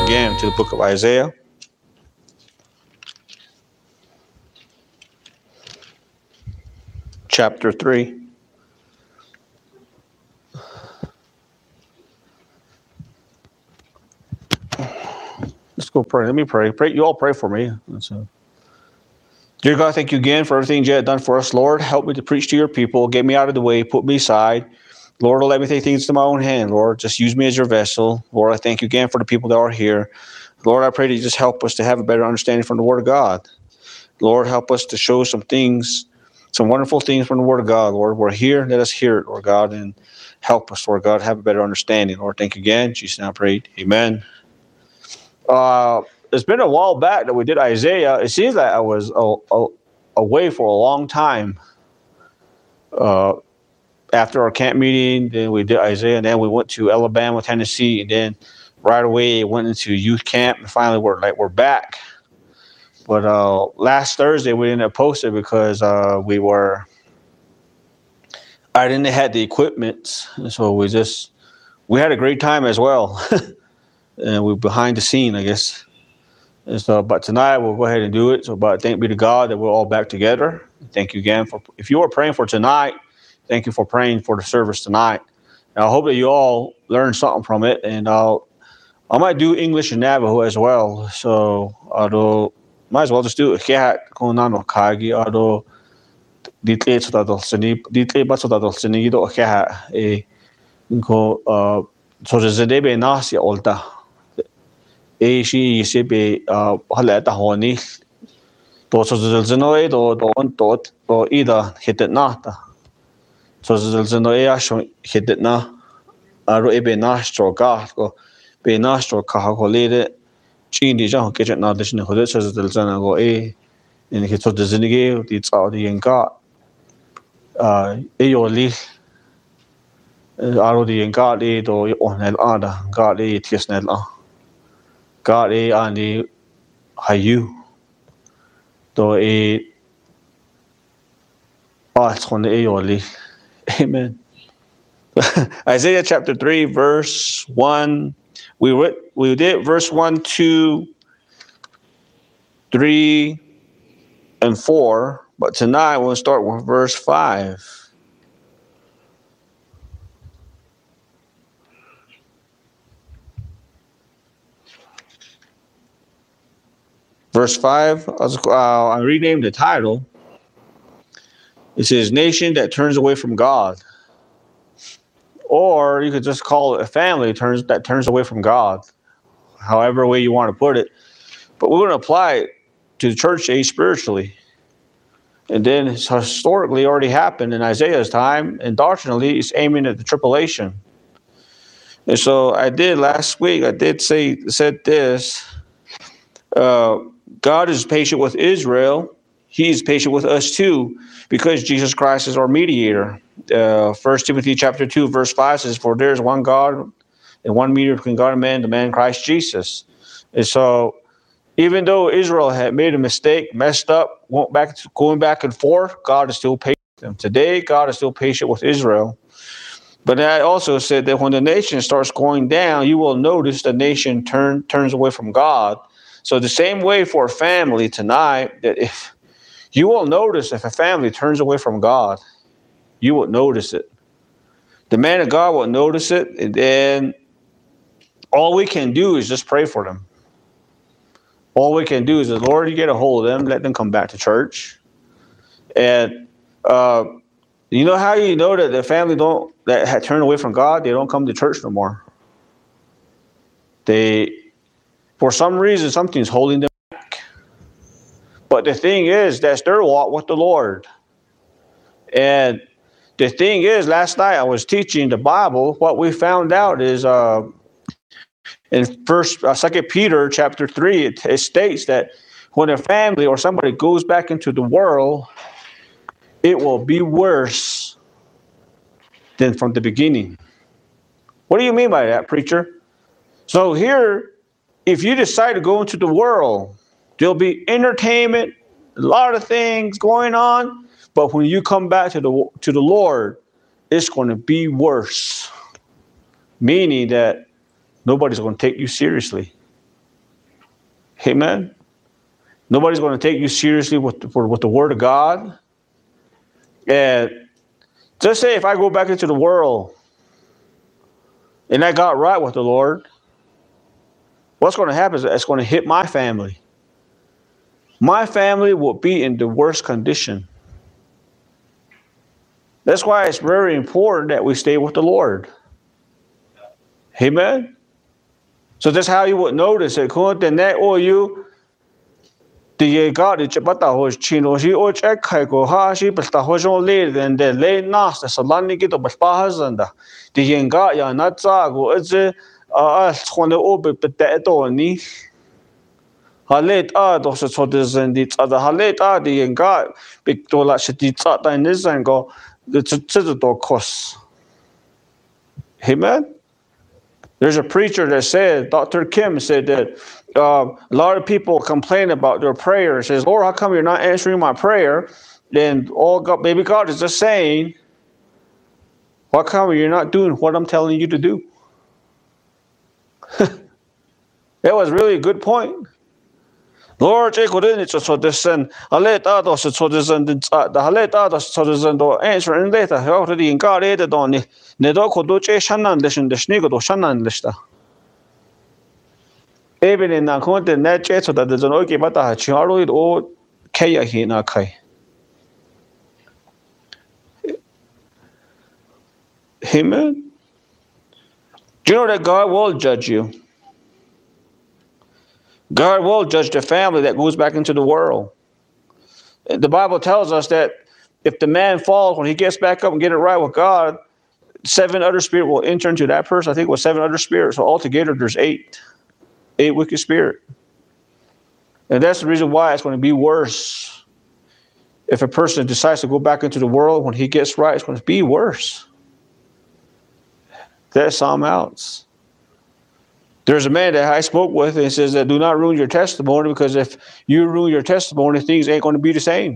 again to the book of Isaiah. Chapter 3. Let's go pray. Let me pray. You all pray for me. Dear God, thank you again for everything you have done for us, Lord. Help me to preach to your people. Get me out of the way. Put me aside. Lord, don't let me take things to my own hand, Lord. Just use me as your vessel. Lord, I thank you again for the people that are here. Lord, I pray that you just help us to have a better understanding from the Word of God. Lord, help us to show some things, some wonderful things from the Word of God, Lord. We're here. Let us hear it, Lord God, and help us, Lord God, have a better understanding. Lord, thank you again. In Jesus' name I pray. Amen. It's been a while back that we did Isaiah. It seems like I was away for a long time. After our camp meeting, then we did Isaiah, and then we went to Alabama, Tennessee, and then right away went into youth camp, and finally we're back. But last Thursday we didn't post it because I didn't have the equipment, and so we had a great time as well, and we're behind the scene, I guess. And so, but tonight we'll go ahead and do it. So, but thank be to God that we're all back together. Thank you again if you are praying for tonight. Thank you for praying for the service tonight. And I hope that you all learn something from it. And I might do English and Navajo as well. So, might as well just do it. Kaya kung nano kagi ado ditle sotadol sini ditle ba sotadol sini do kaya ko so zedebe nasi olta. She yisibe halata honi. To so zenoe do ida hitet nata. So zenoe ashon hitet na aro ebe nastro go be nastro kahakolede chindi jan kitchen na dishne hodet so zena go in hito zenige di tsadi yenka yoli aro di yenka de do onel ada ga de tiesnel God ani hayu to yoli. Amen. Isaiah chapter 3 verse 1. We did verse 1, 2, 3, and 4, but tonight we'll start with verse 5. Verse 5, I renamed the title. It says, Nation that turns away from God. Or you could just call it a family that turns away from God. However way you want to put it. But we're going to apply it to the church age spiritually. And then it's historically already happened in Isaiah's time. And doctrinally, it's aiming at the tribulation. And so I did last week, said this. God is patient with Israel. He is patient with us too, because Jesus Christ is our mediator. 1 Timothy chapter 2, verse 5 says, For there is one God and one mediator between God and man, the man Christ Jesus. And so, even though Israel had made a mistake, messed up, going back and forth, God is still patient with them. Today, God is still patient with Israel. But I also said that when the nation starts going down, you will notice the nation turns away from God. So the same way for a family tonight, that if you will notice if a family turns away from God, you will notice it. The man of God will notice it, and then all we can do is just pray for them. All we can do is, Lord, you get a hold of them, let them come back to church. And you know how you know that the family that had turned away from God, they don't come to church no more. For some reason, something's holding them back. But the thing is, that's their walk with the Lord. And the thing is, last night I was teaching the Bible. What we found out is in 2 Peter chapter 3, it states that when a family or somebody goes back into the world, it will be worse than from the beginning. What do you mean by that, preacher? So here, if you decide to go into the world, there'll be entertainment, a lot of things going on. But when you come back to the Lord, it's going to be worse. Meaning that nobody's going to take you seriously. Amen. Nobody's going to take you seriously with the Word of God. And just say if I go back into the world and I got right with the Lord, what's going to happen is it's going to hit my family. My family will be in the worst condition. That's why it's very important that we stay with the Lord. Amen. So that's how you would notice it. You the God is hoje chino she o check ko ha she but hoje on later than the late nas the salani get up pahazanda. The yenga ya natsa go it's when the obe but ni halet dos so this and it's other halet the yenga big dola shiti tsata in this and go the cost. Amen. There's a preacher that said, Dr. Kim said that a lot of people complain about their prayer. It says, Lord, how come you're not answering my prayer? Then maybe God is just saying, how come you're not doing what I'm telling you to do? That was really a good point. Lord, so this and the answer and later. How did he God added on it? Nedoko do Shannon listen the Snigo Shannon lista. Even in a content net jet so that there's an okay but I charloid or Kaya Hinakai. Amen. Do you know that God will judge you? God will judge the family that goes back into the world. The Bible tells us that if the man falls, when he gets back up and get it right with God, 7 other spirits will enter into that person. I think it was 7 other spirits. So altogether, there's 8 wicked spirits. And that's the reason why it's going to be worse. If a person decides to go back into the world, when he gets right, it's going to be worse. That's something else. There's a man that I spoke with, and he says that do not ruin your testimony, because if you ruin your testimony, things ain't going to be the same.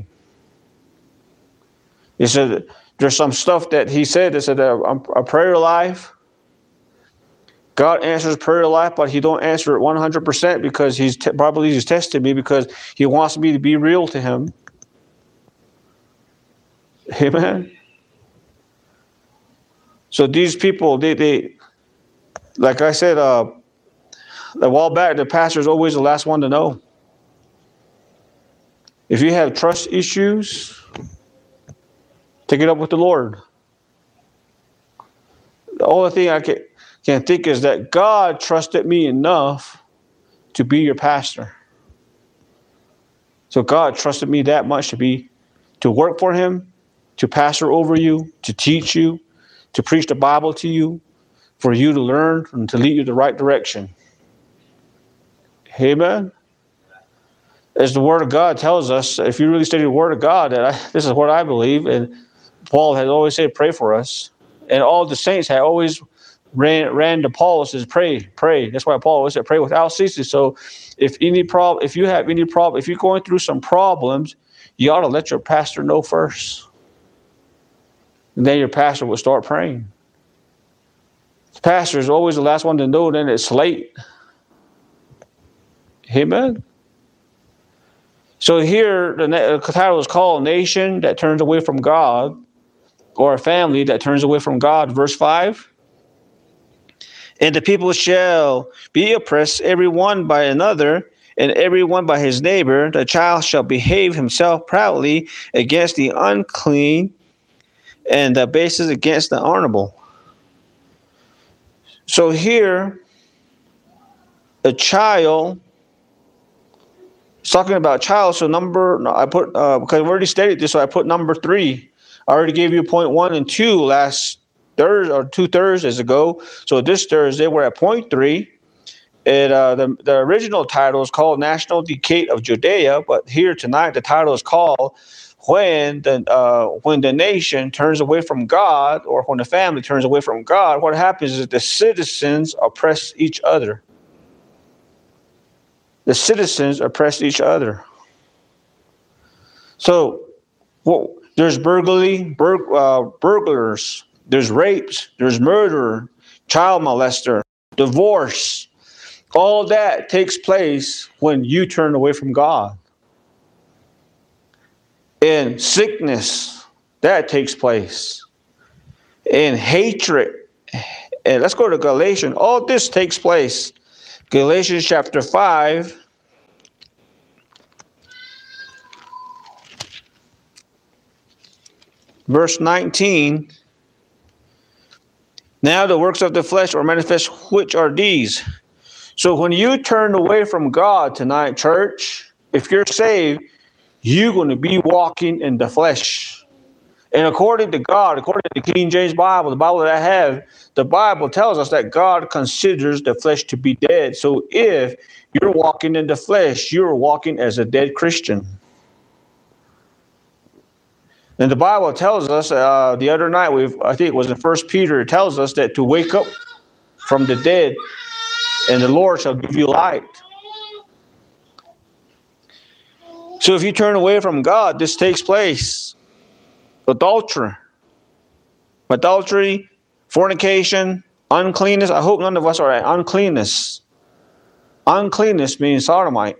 He said there's some stuff that he said a prayer life. God answers prayer life, but he don't answer it 100% because he's testing me because he wants me to be real to him. Amen. So these people, they like I said, a while back, the pastor is always the last one to know. If you have trust issues, take it up with the Lord. The only thing I can think is that God trusted me enough to be your pastor. So God trusted me that much to work for him, to pastor over you, to teach you, to preach the Bible to you, for you to learn and to lead you the right direction. Amen. As the Word of God tells us, if you really study the Word of God, this is what I believe, and Paul has always said, pray for us. And all the saints had always ran to Paul and says, pray. That's why Paul always said, pray without ceasing. So if you have any problem, if you're going through some problems, you ought to let your pastor know first. And then your pastor will start praying. The pastor is always the last one to know, then it's late. Amen. So here, the title is called Nation That Turns Away from God, or a family that turns away from God. Verse 5. And the people shall be oppressed, every one by another, and every one by his neighbor. The child shall behave himself proudly against the unclean, and the basis against the honorable. So here, a child. It's talking about child, so I put, because I've already stated this, so I put number 3. I already gave you point 1 and 2 last Thursday, or 2 Thursdays ago. So this Thursday, we're at point 3. And the original title is called National Decay of Judea, but here tonight, the title is called When the Nation Turns Away from God, or when the family turns away from God. What happens is the citizens oppress each other. The citizens oppress each other. So, there's burglars, there's rapes, there's murder, child molester, divorce, All that takes place when you turn away from God. In sickness, that takes place. In hatred, and let's go to Galatians. All this takes place. Galatians chapter 5. Verse 19. Now the works of the flesh are manifest, which are these. So when you turn away from God tonight, church, if you're saved, you're going to be walking in the flesh. And according to God, according to the King James Bible, the Bible that I have, the Bible tells us that God considers the flesh to be dead. So if you're walking in the flesh, you're walking as a dead Christian. And the Bible tells us, the other night, I think it was in 1 Peter, it tells us that to wake up from the dead, and the Lord shall give you light. So if you turn away from God, this takes place. Adultery, fornication, uncleanness. I hope none of us are at uncleanness. Uncleanness means sodomite.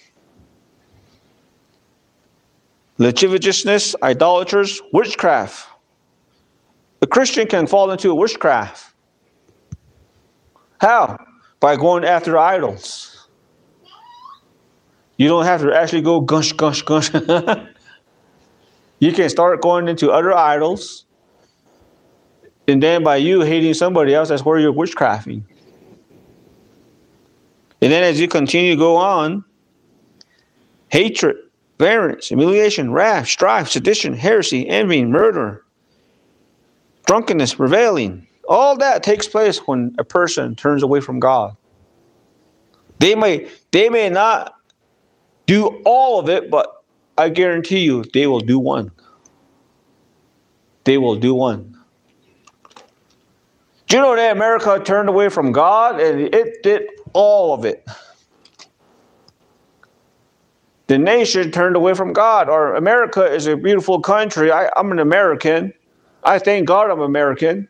Lasciviousness, idolaters, witchcraft. A Christian can fall into witchcraft. How? By going after idols. You don't have to actually go gush. You can start going into other idols. And then by you hating somebody else, that's where you're witchcrafting. And then as you continue to go on, hatred, variance, humiliation, wrath, strife, sedition, heresy, envy, murder, drunkenness, reveling. All that takes place when a person turns away from God. They may not do all of it, but I guarantee you they will do one. They will do one. Do you know that America turned away from God and it did all of it? The nation turned away from God. Or America is a beautiful country. I'm an American. I thank God I'm American.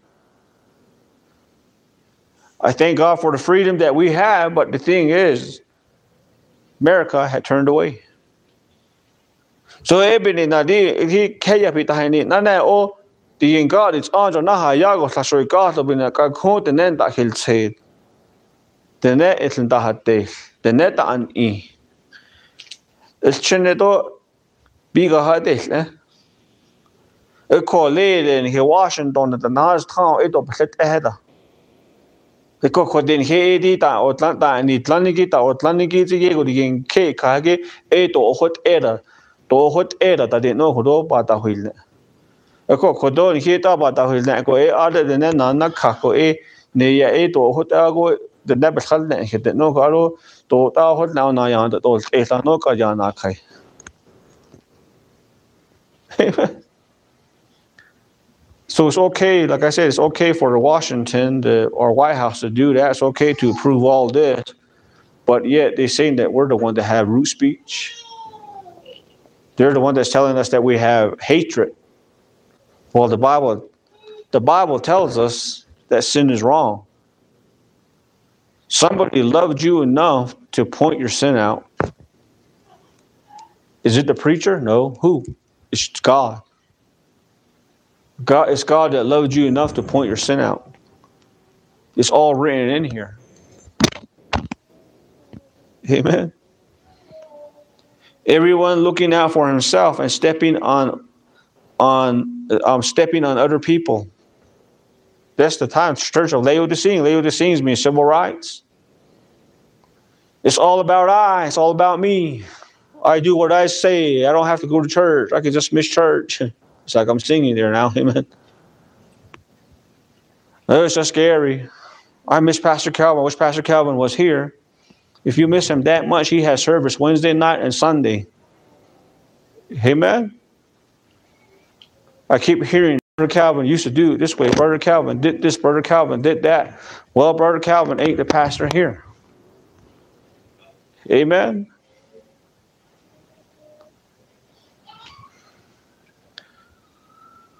I thank God for the freedom that we have, but the thing is, America had turned away. So ebini na di kaya pitahini na na o di God it's on na ha yago sasoi God to bina ka khon the nen da hil said. The net it's in da hatte. The net an I. It's chenedo biga hades eh. A college in Washington the Nas town it opposite ahead. The cocodin he ta Atlanta and Atlantic go the cake kage a to hot error. To hot error that they know who bata will. A cocodon he ta bata will not go other than nana kako near a to hot ago the never held hit the no garo to ta hot now nayan that all a no kajana kai. So it's okay, like I said, it's okay for Washington or White House to do that. It's okay to approve all this. But yet they're saying that we're the one that have root speech. They're the one that's telling us that we have hatred. Well, the Bible tells us that sin is wrong. Somebody loved you enough to point your sin out. Is it the preacher? No. Who? It's God. It's God that loved you enough to point your sin out. It's all written in here. Amen. Everyone looking out for himself and stepping on other people. That's the time. Church of Laodiceans. Laodiceans means civil rights. It's all about I. It's all about me. I do what I say. I don't have to go to church. I can just miss church. It's like I'm singing there now. Amen. Oh, it's so scary. I miss Pastor Calvin. I wish Pastor Calvin was here. If you miss him that much, he has service Wednesday night and Sunday. Amen. I keep hearing Brother Calvin used to do it this way. Brother Calvin did this. Brother Calvin did that. Well, Brother Calvin ain't the pastor here. Amen.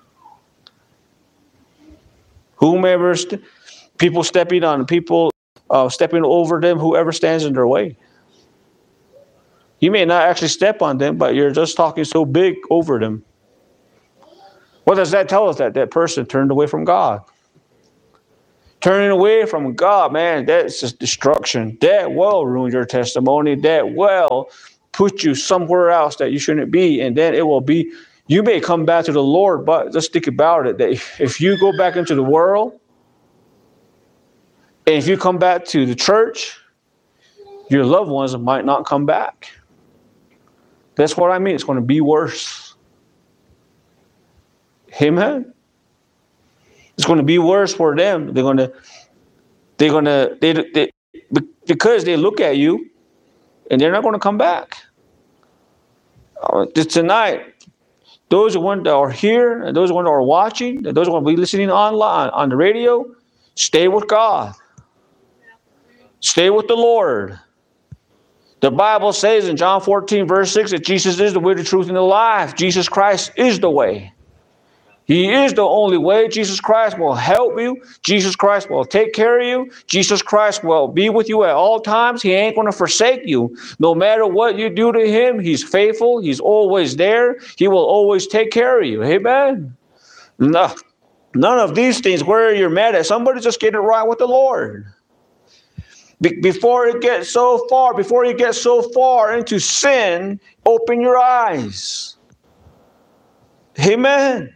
Whomever people stepping on people stepping over them, whoever stands in their way. You may not actually step on them, but you're just talking so big over them. What does that tell us? That person turned away from God. Turning away from God, man, that's just destruction. That will ruin your testimony. That will put you somewhere else that you shouldn't be. And then it will be, you may come back to the Lord, but just think about it, that if you go back into the world, and if you come back to the church, your loved ones might not come back. That's what I mean. It's going to be worse. Amen. It's going to be worse for them. Because they look at you, and they're not going to come back. Tonight, those that are here, and those that are watching, and those that will be listening online on the radio, stay with God. Stay with the Lord. The Bible says in John 14, verse 6, that Jesus is the way, the truth, and the life. Jesus Christ is the way. He is the only way. Jesus Christ will help you. Jesus Christ will take care of you. Jesus Christ will be with you at all times. He ain't going to forsake you. No matter what you do to him, he's faithful. He's always there. He will always take care of you. Amen. No, none of these things where you're mad at somebody, just get it right with the Lord. Before you get so far into sin, open your eyes. Amen.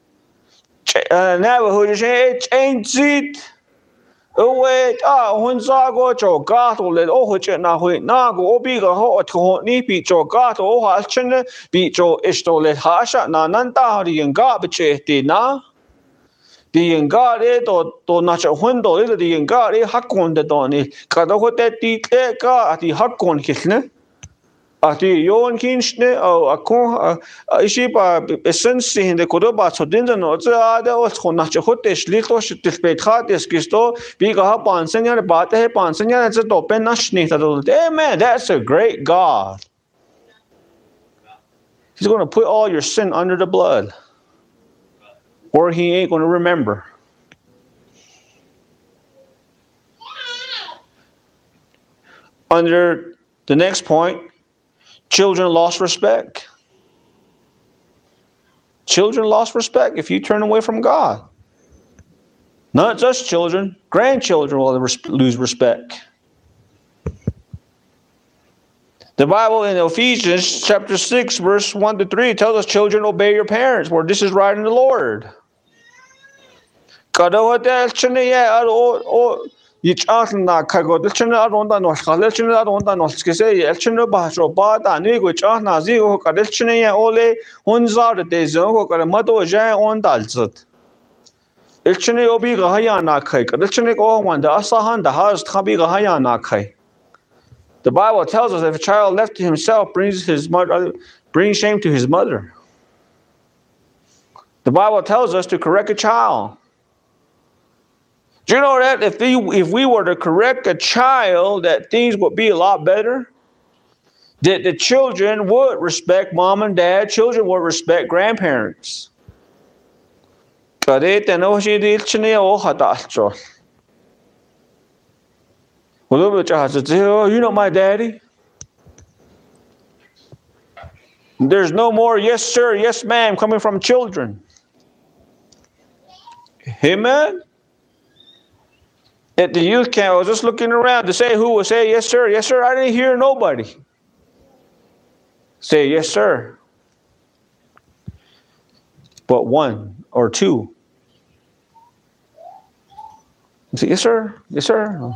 Navajo change it. Wait, when Zago Jogato let Ohochena Hui Nago Obiga Ho to Nipi Jogato Hachina beat Jo Isto let Hasha Nananta the Yangabiche na. The Yangari to not a window, the Yangari Hakon the Donny, Kadahote Tika at the Hakon Kisne. At the Yon Kinshne or a con Ishipa essence in the Kodoba, so didn't know that was Honachahotish, little shit to pay Hatis Kisto, big up on Senor Bate, on Senor, and said, open Nashni. Amen. That's a great God. He's going to put all your sin under the blood, or he ain't going to remember. Under the next point, children lost respect. Children lost respect if you turn away from God. Not just children, grandchildren will lose respect. The Bible in Ephesians chapter 6, verse 1 to 3 tells us, children, obey your parents, for this is right in the Lord. The Bible tells us if a child left to himself brings shame to his mother. The Bible tells us to correct a child. Do you know that if we were to correct a child, that things would be a lot better? That the children would respect mom and dad, children would respect grandparents. You know my daddy. There's no more yes sir, yes ma'am coming from children. Amen. At the youth camp, I was just looking around to say who would say yes sir, yes sir. I didn't hear nobody say yes sir, but one or two. Say yes sir, yes sir.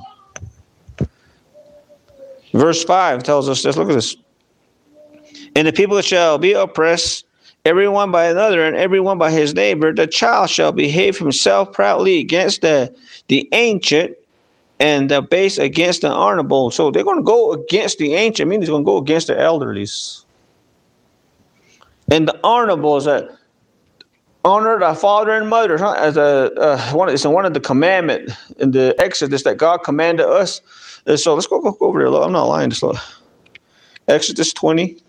Verse 5 tells us this. Look at this. And the people shall be oppressed, everyone by another, and everyone by his neighbor. The child shall behave himself proudly against the ancient, and the base against the honorable. So they're going to go against the ancient, meaning they're going to go against the elderlies. And the honorable is that honor thy father and mother. As it's one of the commandments in the Exodus that God commanded us. So let's go over there. I'm not lying. Exodus 20.